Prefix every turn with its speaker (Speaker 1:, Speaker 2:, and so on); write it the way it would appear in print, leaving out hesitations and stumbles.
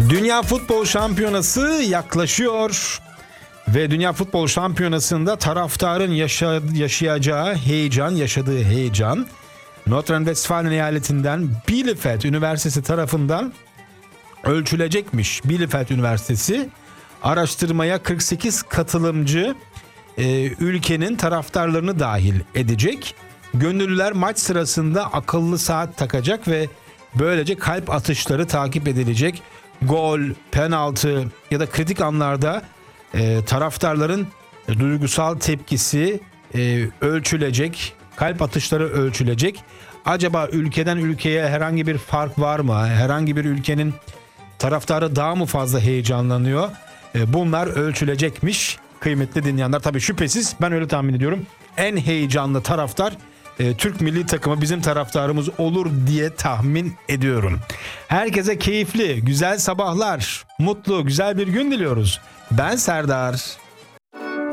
Speaker 1: Dünya Futbol Şampiyonası yaklaşıyor ve Dünya Futbol Şampiyonası'nda taraftarın yaşadığı heyecan Nordrhein-Westfalen eyaletinden Bielefeld Üniversitesi tarafından ölçülecekmiş. Bielefeld Üniversitesi araştırmaya 48 katılımcı ülkenin taraftarlarını dahil edecek. Gönüllüler maç sırasında akıllı saat takacak ve böylece kalp atışları takip edilecek. Gol, penaltı ya da kritik anlarda taraftarların duygusal tepkisi ölçülecek. Kalp atışları ölçülecek. Acaba ülkeden ülkeye herhangi bir fark var mı? Herhangi bir ülkenin taraftarı daha mı fazla heyecanlanıyor? Bunlar ölçülecekmiş kıymetli dinleyenler. Tabii şüphesiz ben öyle tahmin ediyorum. En heyecanlı taraftar Türk milli takımı bizim taraftarımız olur diye tahmin ediyorum. Herkese keyifli, güzel sabahlar, mutlu, güzel bir gün diliyoruz. Ben Serdar.